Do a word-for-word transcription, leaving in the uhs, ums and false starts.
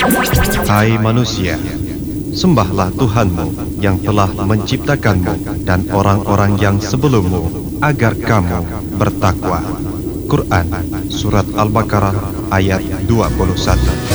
Hai manusia, sembahlah Tuhanmu yang telah menciptakanmu dan orang-orang yang sebelummu agar kamu bertakwa. Quran Surat Al-Baqarah ayat dua puluh satu.